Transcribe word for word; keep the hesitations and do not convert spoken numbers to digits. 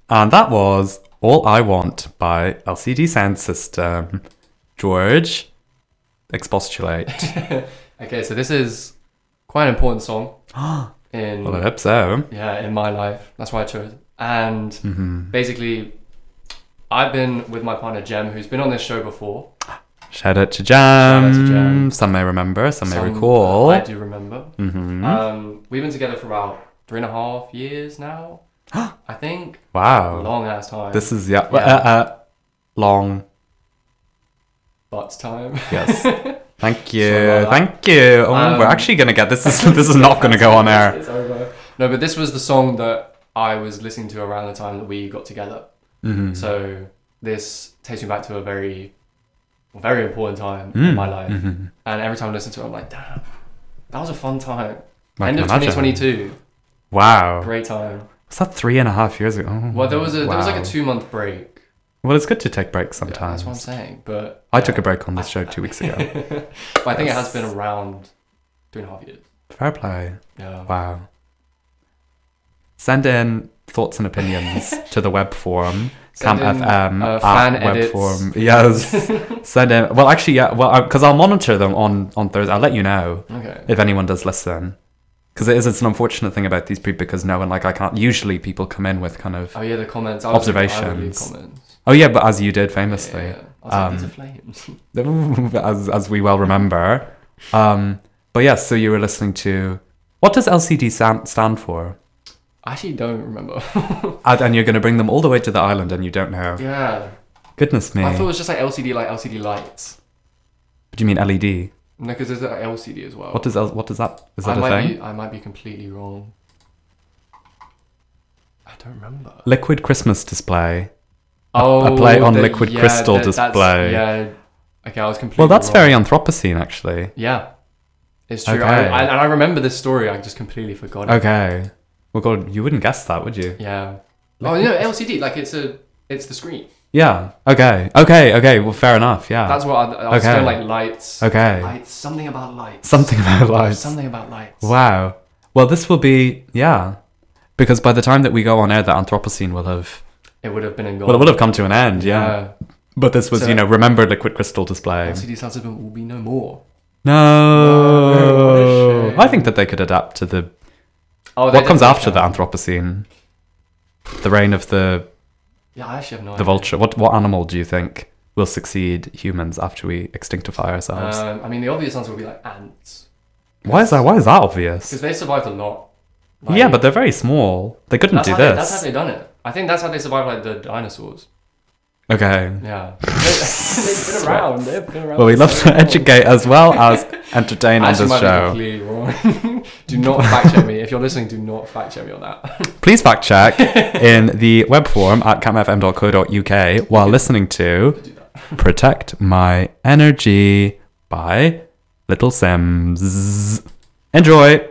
And that was All I Want by L C D Sound System. George, expostulate. Okay, so this is quite an important song in Well, I hope so. yeah, in my life. That's why I chose it. And Mm-hmm. basically, I've been with my partner Jem, who's been on this show before. Shout out to Jam. Shout out to Jam. Some may remember, some, may Some, recall. uh, I do remember. Mm-hmm. Um, we've been together for about three and a half years now. I think. Wow. Long ass time. This is, yeah, Yeah. Uh, uh, long. But time. Yes. Thank you. Sorry about that. Thank you. Oh, Um, we're actually going to get this. Is, this is not going to go on air. It's over. No, but this was the song that I was listening to around the time that we got together. Mm-hmm. So this takes me back to a very, very important time Mm. in my life. Mm-hmm. And every time I listen to it, I'm like, damn, that was a fun time. I End can of imagine. twenty twenty-two. Wow. Great time. Was that three and a half years ago? Oh, Well, there was a there was like wow. a two month break. Well, it's good to take breaks Yeah, sometimes. that's what I'm saying. But I yeah. took a break on this show two weeks ago. But I think it has been around two and a half years. Fair play. Yeah. Wow. Send in thoughts and opinions to the web forum. Send Camp in, F M uh, at fan web edits. forum. Yes. Send in. Well, actually, yeah. Well, because I'll monitor them on on Thursday. I'll let you know Okay. if anyone does listen. Because it is, it's an unfortunate thing about these people because no one, like, I can't, usually people come in with kind of, Oh yeah, the comments. I would leave- I would leave Observations. comments. oh yeah, but as you did famously, Yeah, yeah. I was like, these are um, flames. as, as we well remember. Um, but yes, so you were listening to, what does L C D stand, stand for? I actually don't remember. And, and you're going to bring them all the way to the island and you don't know. Yeah. Goodness me. I thought it was just like L C D, like L C D lights. Do you mean L E D? No, because there's like L C D as well. What does L, what does that, is I that a might thing? Be, I might be completely wrong. I don't remember. Liquid Christmas display. Oh, a play on the- liquid yeah, crystal that- that's- display. Yeah. Okay, I was completely Well, that's wrong. very Anthropocene, actually. Yeah. It's true. Okay. I, I, and I remember this story. I just completely forgot it. Okay. Well, God, you wouldn't guess that, would you? Yeah. Oh, no, L C D. Like, it's a, it's the screen. Yeah. Okay. Okay. Okay. Well, fair enough. Yeah. That's what I, I was Okay. going like lights. Okay. Lights. Something about lights. Something about lights. Something about lights. Wow. Well, this will be, yeah. Because by the time that we go on air, the Anthropocene will have, It would have been in gold. well, it will have come to an end, yeah. But this was, So- you know, remember liquid crystal display. L C D sound system will be no more. No. Oh, what a shame. I think that they could adapt to the, Oh, what comes after the Anthropocene? The reign of the, Yeah, I actually have no the idea. vulture. What, what animal do you think will succeed humans after we extinctify ourselves? Um, I mean, the obvious answer would be like ants. why is that, why is that obvious? Because they survived a lot. Like, Yeah, but they're very small. They couldn't that's do how this. They, that's how they done it. I think that's how they survived like the dinosaurs. Okay. Yeah. They've been around. They've been around. Well, we for love so to long. educate as well as entertain on Actually, this might be show. completely wrong. Do not fact check me. If you're listening, do not fact check me on that. Please fact check in the web forum at camp f m dot co dot u k while listening to Do that. Protect My Energy by Little Sims. Enjoy!